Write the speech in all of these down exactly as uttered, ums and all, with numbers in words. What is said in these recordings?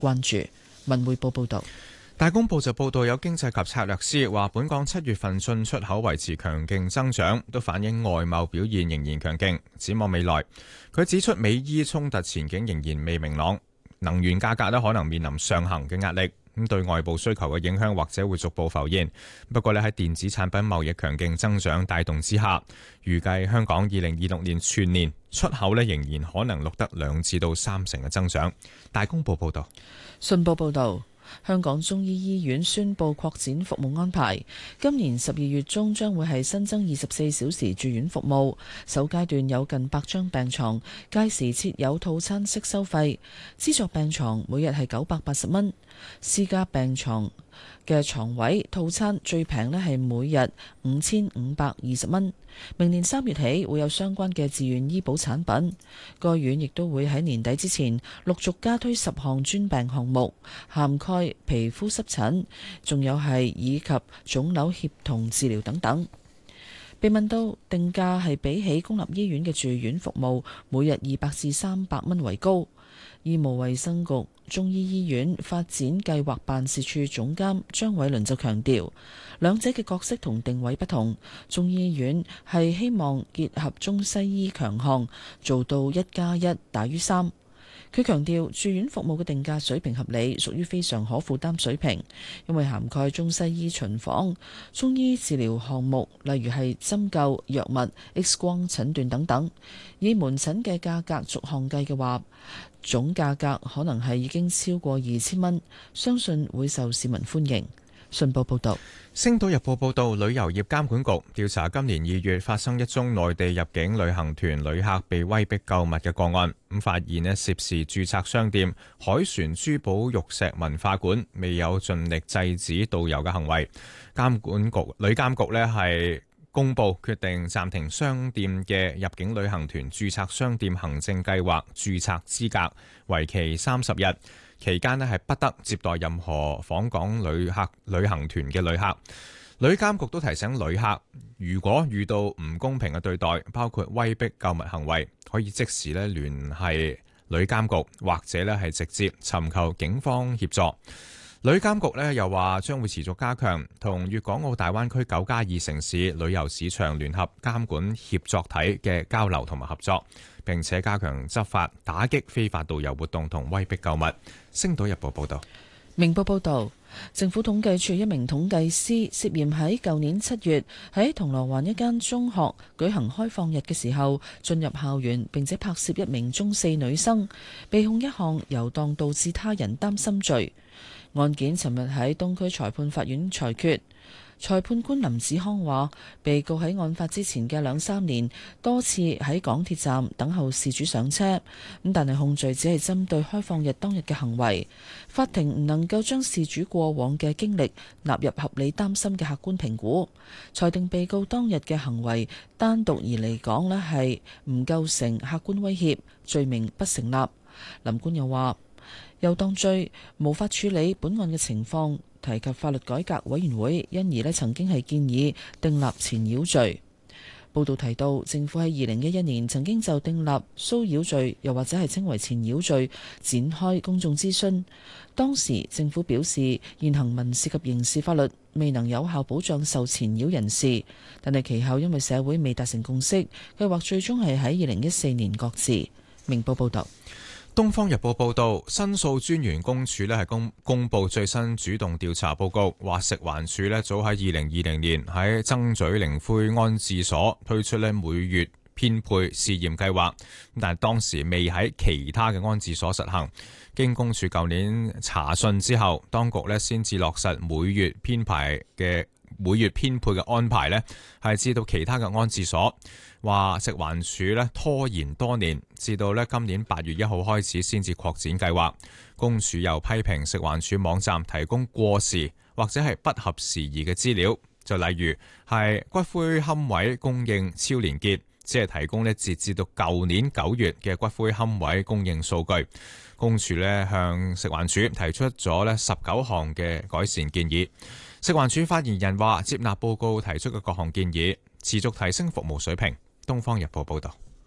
關注。文匯報報道。 大公報就報道，有經濟及策略師話，本港七月份進出口維持強勁增長，都反映外貿表現仍然強勁。展望未來，佢指出美伊衝突前景仍然未明朗，能源價格咧可能面臨上行嘅壓力，咁對外部需求嘅影響或者會逐步浮現。不過咧喺電子產品貿易強勁增長帶動之下，預計香港二零二六年全年出口咧仍然可能錄得兩至到三成嘅增長。大公報報道。 信報報導。香港中醫醫院宣布擴展服務安排，今年十二月中將會係新增二十四小時住院服務，首階段有近百張病床，屆時設有套餐式收費，資助病床每日係九百八十蚊，私家病床嘅床位套餐最平呢係每日五千五百二十蚊。明年三月起會有相關嘅自願醫保產品，該院亦都會喺年底之前陸續加推十項專病項目，涵蓋皮膚濕疹，仲有係以及腫瘤協同治療等等。被問到定價係比起公立醫院嘅住院服務每日二百至三百蚊為高，醫務衛生局中醫醫院發展計劃辦事處總監張偉倫就強調，兩者嘅角色同定位不同。中醫院係希望結合中西醫強項，做到一加一大於三。佢強調住院服務嘅定價水平合理，屬於非常可負擔水平，因為涵蓋中西醫巡訪、中醫治療項目，例如係針灸、藥物、X 光診斷等等。以門診嘅價格逐項計嘅話，總價格可能係已經超過二千蚊，相信會受市民歡迎。信報報道。 星島日報報道，旅遊業監管局調查今年二月發生一宗內地入境旅行團旅客被威逼購物嘅個案，咁發現咧涉事註冊商店海船珠寶玉石文化館未有盡力制止導遊嘅行為，監管局旅監局咧係公布決定暫停商店嘅入境旅行團註冊商店行政計劃註冊資格，為期三十日。期間咧係不得接待任何訪港旅客旅行團嘅旅客。旅監局都提醒旅客，如果遇到唔公平嘅對待，包括威逼購物行為，可以即時咧聯繫旅監局，或者咧係直接尋求警方協助。旅監局咧又話將會持續加強同粵港澳大灣區九加二城市旅遊市場聯合監管協作體嘅交流同埋合作，並且加強執法，打擊非法導遊活動同威逼購物。星島日報報道。 明報報道，政府統計處一名統計師涉嫌喺舊年七月喺銅鑼灣一間中學舉行開放日嘅時候進入校園，並且拍攝一名中四女生，被控一項遊蕩導致他人擔心罪。案件尋日喺東區裁判法院裁決。裁判官林子康話，被告喺案發之前嘅兩三年多次喺港鐵站等候事主上車，咁但係控罪只係針對開放日當日嘅行為，法庭唔能夠將事主過往嘅經歷納入合理擔心嘅客觀評估，裁定被告當日嘅行為單獨而嚟講呢係唔構成客觀威脅，罪名不成立。林官又話，遊蕩罪無法處理本案嘅情況，提及法律改革委員會，因而咧曾經係建議訂立纏擾罪。報道提到，政府喺二零一一年曾經就訂立騷擾罪，又或者係稱為纏擾罪，展開公眾諮詢。當時政府表示，現行民事及刑事法律未能有效保障受纏擾人士，但係其後因為社會未達成共識，計劃最終係喺二零一四年擱置。明報報道。 《東方日報》報導，申訴專員公署咧係公公佈最新主動調查報告，話食環署咧早喺二零二零年喺曾咀靈灰安置所推出咧每月編配試驗計劃，但係當時未喺其他嘅安置所實行。經公署舊年查詢之後，當局咧先至落實每月編排嘅每月編配嘅安排咧，係至到其他嘅安置所。話食環署咧拖延多年，至到咧今年八月一號開始先至擴展計劃。公署又批評食環署網站提供過時或者係不合時宜嘅資料，就例如係骨灰龕位供應超連結，只係提供咧截至到舊年九月嘅骨灰龕位供應數據。公署咧向食環署提出咗咧十九項嘅改善建議。食環署發言人話，接納報告提出嘅各項建議，持續提升服務水平。東方日報報道。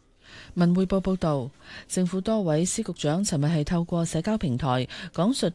文匯報報道，政府多位司局長尋日係透過社交平台講述